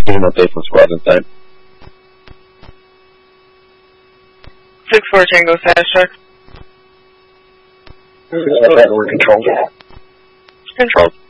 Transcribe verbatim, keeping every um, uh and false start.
Give an update from squad inside. six four Tango fast check. We're controlled. Controlled.